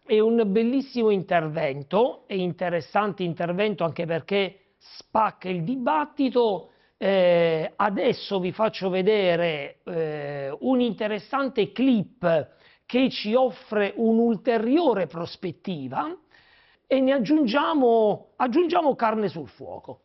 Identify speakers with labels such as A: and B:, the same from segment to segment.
A: è un bellissimo intervento, è interessante intervento anche perché spacca il dibattito. Adesso vi faccio vedere un interessante clip che ci offre un'ulteriore prospettiva e ne aggiungiamo carne sul fuoco.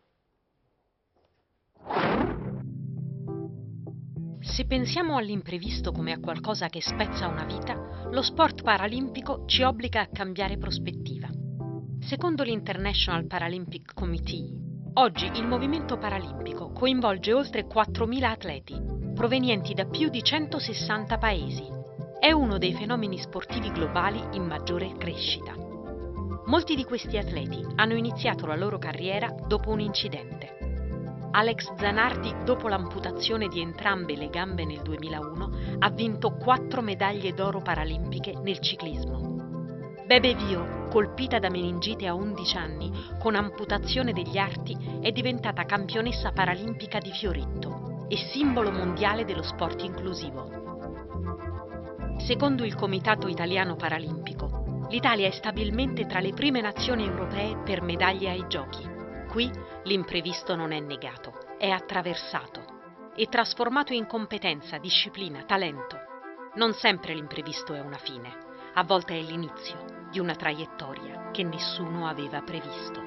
B: Se pensiamo all'imprevisto come a qualcosa che spezza una vita, lo sport paralimpico ci obbliga a cambiare prospettiva. Secondo l'International Paralympic Committee, oggi il movimento paralimpico coinvolge oltre 4.000 atleti, provenienti da più di 160 paesi. È uno dei fenomeni sportivi globali in maggiore crescita. Molti di questi atleti hanno iniziato la loro carriera dopo un incidente. Alex Zanardi, dopo l'amputazione di entrambe le gambe nel 2001, ha vinto 4 medaglie d'oro paralimpiche nel ciclismo. Bebe Vio, colpita da meningite a 11 anni, con amputazione degli arti, è diventata campionessa paralimpica di fioretto e simbolo mondiale dello sport inclusivo. Secondo il Comitato Italiano Paralimpico, l'Italia è stabilmente tra le prime nazioni europee per medaglie ai giochi. Qui l'imprevisto non è negato, è attraversato e trasformato in competenza, disciplina, talento. Non sempre l'imprevisto è una fine, a volte è l'inizio di una traiettoria che nessuno aveva previsto.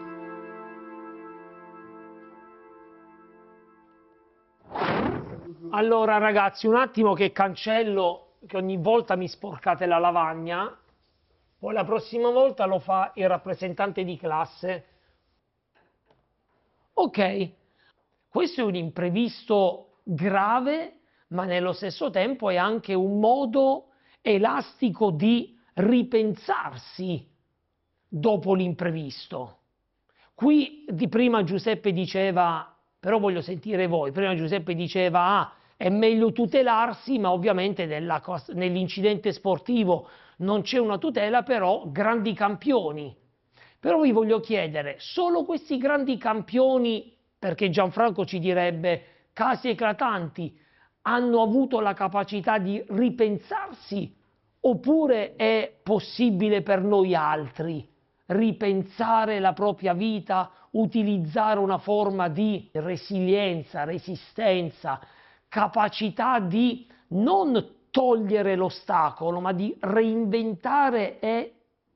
A: Allora ragazzi, un attimo che cancello, che ogni volta mi sporcate la lavagna, poi la prossima volta lo fa il rappresentante di classe. Ok, questo è un imprevisto grave, ma nello stesso tempo è anche un modo elastico di ripensarsi dopo l'imprevisto. Qui di prima Giuseppe diceva, però voglio sentire voi, prima Giuseppe diceva è meglio tutelarsi, ma ovviamente nell'incidente sportivo non c'è una tutela, però grandi campioni. Però vi voglio chiedere, solo questi grandi campioni, perché Gianfranco ci direbbe casi eclatanti, hanno avuto la capacità di ripensarsi, oppure è possibile per noi altri ripensare la propria vita, utilizzare una forma di resilienza, resistenza, capacità di non togliere l'ostacolo, ma di reinventare e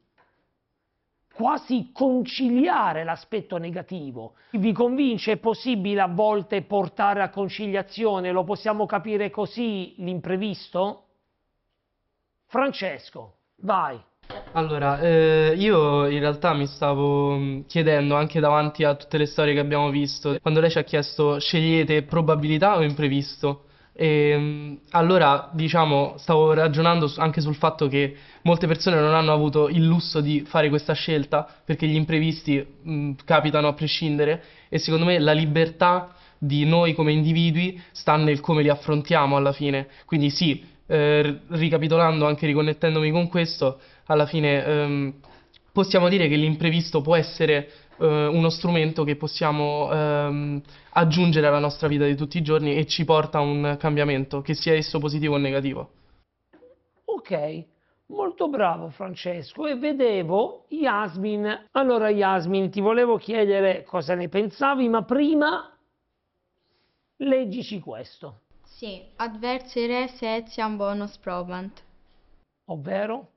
A: quasi conciliare l'aspetto negativo. Vi convince? È possibile a volte portare a conciliazione? Lo possiamo capire così l'imprevisto? Francesco, vai.
C: Allora, io in realtà mi stavo chiedendo anche davanti a tutte le storie che abbiamo visto, quando lei ci ha chiesto scegliete probabilità o imprevisto, allora diciamo stavo ragionando anche sul fatto che molte persone non hanno avuto il lusso di fare questa scelta perché gli imprevisti capitano a prescindere e secondo me la libertà di noi come individui sta nel come li affrontiamo alla fine, quindi sì, ricapitolando anche riconnettendomi con questo, alla fine possiamo dire che l'imprevisto può essere uno strumento che possiamo aggiungere alla nostra vita di tutti i giorni e ci porta a un cambiamento, che sia esso positivo o negativo.
A: Ok, molto bravo Francesco. E vedevo Yasmin. Allora Yasmin, ti volevo chiedere cosa ne pensavi, ma prima leggici questo.
D: Sì, advertere se etiam bonus probant.
A: Ovvero?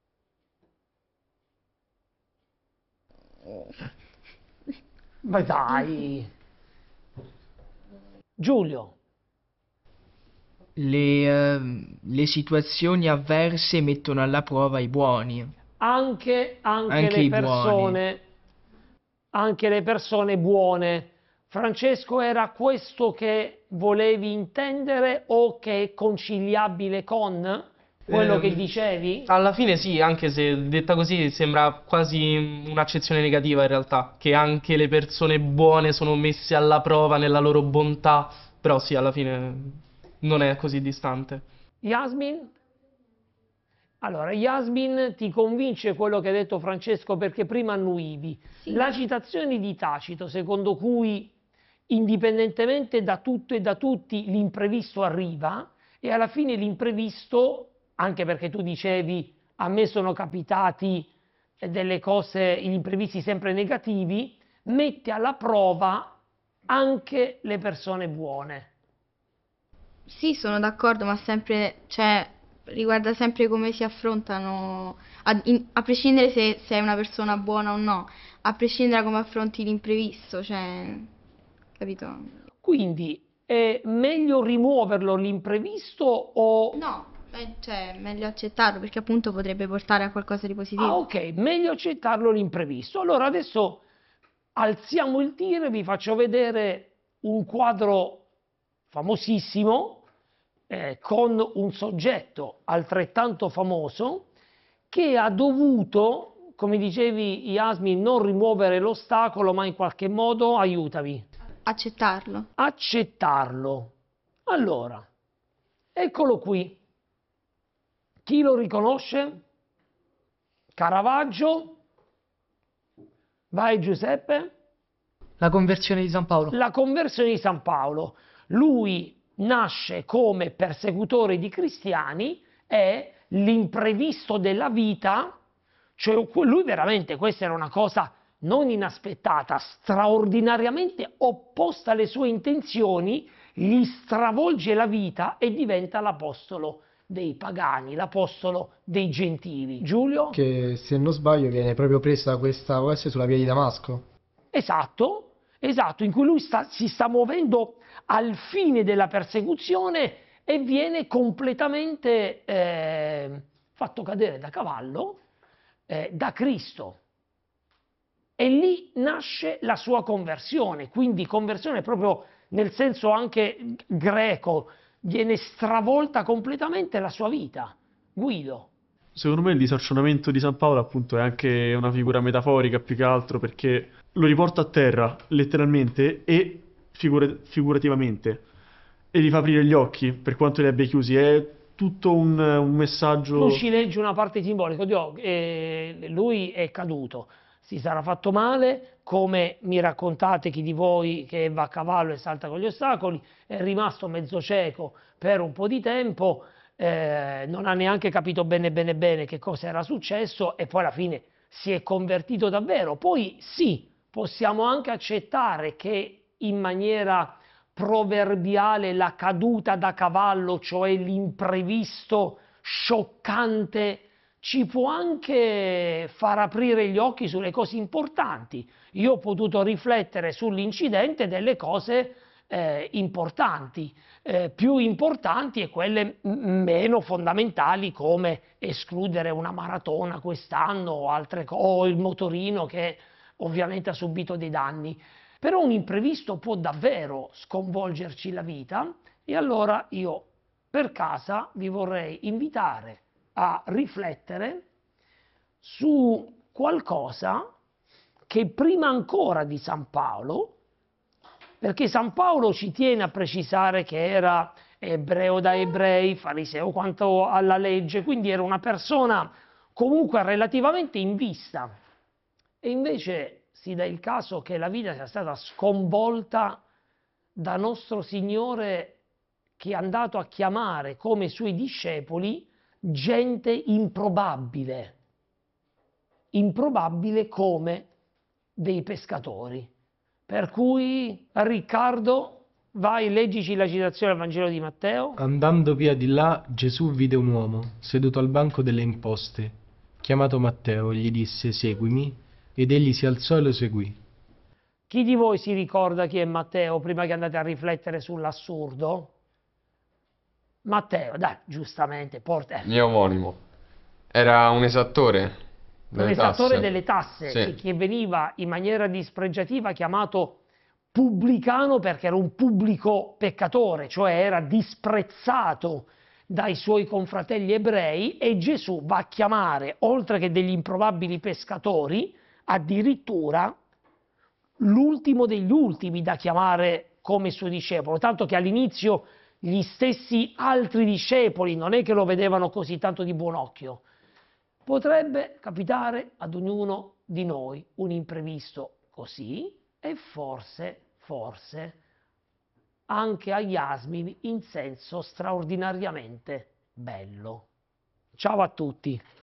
A: Ma dai! Giulio.
E: Le situazioni avverse mettono alla prova i buoni.
A: Anche
E: i buoni.
A: Anche le persone buone. Francesco, era questo che volevi intendere o che è conciliabile con quello che dicevi?
C: Alla fine sì, anche se detta così sembra quasi un'accezione negativa in realtà, che anche le persone buone sono messe alla prova nella loro bontà, però sì, alla fine non è così distante.
A: Yasmin? Allora, Yasmin, ti convince quello che ha detto Francesco perché prima annuivi.
D: Sì.
A: La citazione di Tacito, secondo cui indipendentemente da tutto e da tutti l'imprevisto arriva e alla fine l'imprevisto, anche perché tu dicevi a me sono capitati delle cose, gli imprevisti sempre negativi, mette alla prova anche le persone buone.
D: Sì, sono d'accordo, ma sempre, cioè, riguarda sempre come si affrontano, a prescindere se sei una persona buona o no, a prescindere da come affronti l'imprevisto, cioè, capito?
A: Quindi è meglio rimuoverlo l'imprevisto o...
D: No, cioè, è meglio accettarlo perché appunto potrebbe portare a qualcosa di
A: Ah,
D: positivo.
A: ok, meglio accettarlo l'imprevisto. Allora adesso alziamo il tiro e vi faccio vedere un quadro famosissimo con un soggetto altrettanto famoso che ha dovuto, come dicevi Yasmin, non rimuovere l'ostacolo, ma in qualche modo, aiutami,
D: Accettarlo.
A: accettarlo. Allora, eccolo qui. Chi lo riconosce? Caravaggio? Vai Giuseppe.
E: La conversione di San Paolo.
A: La conversione di San Paolo. Lui nasce come persecutore di cristiani e l'imprevisto della vita, cioè lui veramente, questa era una cosa non inaspettata, straordinariamente opposta alle sue intenzioni, gli stravolge la vita e diventa l'apostolo dei pagani, l'apostolo dei gentili. Giulio?
F: Che se non sbaglio viene proprio presa questa, può essere sulla via di Damasco.
A: Esatto, esatto, in cui lui si sta muovendo al fine della persecuzione e viene completamente fatto cadere da cavallo da Cristo. E lì nasce la sua conversione, quindi conversione proprio nel senso anche greco, viene stravolta completamente la sua vita. Guido.
G: Secondo me il disarcionamento di San Paolo appunto è anche una figura metaforica più che altro perché lo riporta a terra letteralmente e figurativamente e gli fa aprire gli occhi per quanto li abbia chiusi. È tutto un messaggio...
A: Tu ci leggi una parte simbolica, lui è caduto, si sarà fatto male, come mi raccontate chi di voi che va a cavallo e salta con gli ostacoli, è rimasto mezzo cieco per un po' di tempo, non ha neanche capito bene che cosa era successo e poi alla fine si è convertito davvero. Poi sì, possiamo anche accettare che in maniera proverbiale la caduta da cavallo, cioè l'imprevisto scioccante, ci può anche far aprire gli occhi sulle cose importanti. Io ho potuto riflettere sull'incidente delle cose importanti, più importanti e quelle meno fondamentali come escludere una maratona quest'anno o il motorino che ovviamente ha subito dei danni. Però un imprevisto può davvero sconvolgerci la vita e allora io per casa vi vorrei invitare a riflettere su qualcosa che prima ancora di San Paolo, perché San Paolo ci tiene a precisare che era ebreo da ebrei, fariseo quanto alla legge, quindi era una persona comunque relativamente in vista. E invece si dà il caso che la vita sia stata sconvolta da nostro Signore che è andato a chiamare come suoi discepoli gente improbabile come dei pescatori. Per cui, Riccardo, vai, leggici la citazione del Vangelo di Matteo.
F: Andando via di là, Gesù vide un uomo seduto al banco delle imposte. Chiamato Matteo, gli disse: seguimi, ed egli si alzò e lo seguì.
A: Chi di voi si ricorda chi è Matteo prima che andate a riflettere sull'assurdo? Matteo, dai, giustamente, porta.
H: Mio omonimo. Era un esattore delle
A: L'esattore
H: tasse.
A: delle tasse,
H: Sì.
A: che veniva in maniera dispregiativa chiamato pubblicano perché era un pubblico peccatore, cioè era disprezzato dai suoi confratelli ebrei, e Gesù va a chiamare, oltre che degli improbabili pescatori, addirittura l'ultimo degli ultimi da chiamare come suo discepolo, tanto che all'inizio gli stessi altri discepoli non è che lo vedevano così tanto di buon occhio. Potrebbe capitare ad ognuno di noi un imprevisto così e forse anche a Yasmin in senso straordinariamente bello. Ciao a tutti!